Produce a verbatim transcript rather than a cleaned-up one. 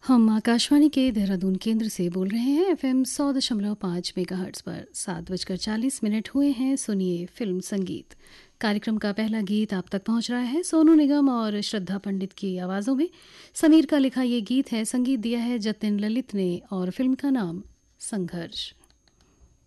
हम आकाशवाणी के देहरादून केंद्र से बोल रहे हैं। एफएम सौ दशमलव पाँच मेगाहर्ट्ज़ पर सात बजकर चालीस मिनट हुए हैं। सुनिए फिल्म संगीत कार्यक्रम का पहला गीत आप तक पहुंच रहा है सोनू निगम और श्रद्धा पंडित की आवाज़ों में। समीर का लिखा ये गीत है, संगीत दिया है जतिन ललित ने और फिल्म का नाम संघर्ष।